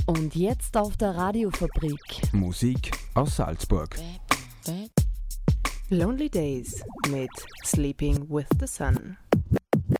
Und jetzt auf der Radiofabrik. Musik aus Salzburg. Lonely Days mit Sleeping with the Sun.